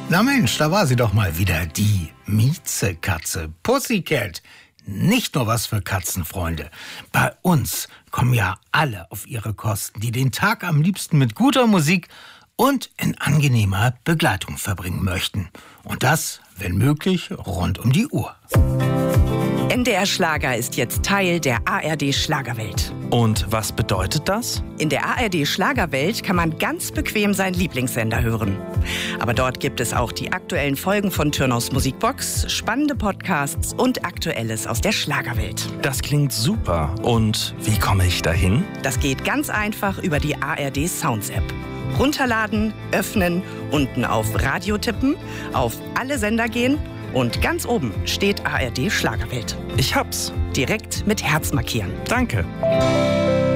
Na Mensch, da war sie doch mal wieder, die Miezekatze, Pussycat. Nicht nur was für Katzenfreunde. Bei uns kommen ja alle auf ihre Kosten, die den Tag am liebsten mit guter Musik und in angenehmer Begleitung verbringen möchten. Und das, wenn möglich, rund um die Uhr. NDR Schlager ist jetzt Teil der ARD Schlagerwelt. Und was bedeutet das? In der ARD Schlagerwelt kann man ganz bequem seinen Lieblingssender hören. Aber dort gibt es auch die aktuellen Folgen von Türnaus Musikbox, spannende Podcasts und Aktuelles aus der Schlagerwelt. Das klingt super. Und wie komme ich dahin? Das geht ganz einfach über die ARD Sounds App. Runterladen, öffnen, unten auf Radio tippen, auf alle Sender gehen und ganz oben steht ARD Schlagerwelt. Ich hab's. Direkt mit Herz markieren. Danke.